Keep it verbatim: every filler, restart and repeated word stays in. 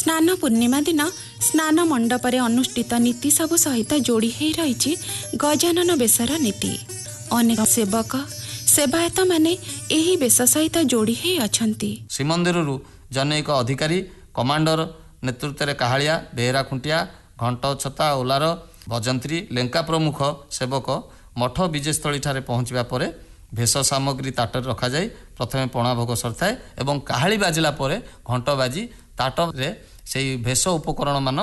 स्नान पूर्णिमा दिन स्नान मंडपरे अनुष्ठित नीति सबु सहित जोड़ी हो रही गजानन बेशर नीति। अनेक सेवक सेवायत माने एही बेश सहित जोड़ी हो अछंती। श्रीमंदिर जनैक अधिकारी कमांडर नेतृत्व में काहालिया बेहरा खुंटिया घंट छता ओलार भजंत्री लेंका प्रमुख सेवक मठ विजयस्थली ठारे पहुँचवा पर भेष सामग्री ताटर रखा जाए प्रथमे पणा भोग सरथाए एवं काहाली बाजिला परे घंट बाजी ताट रे से भेष उपकरण मान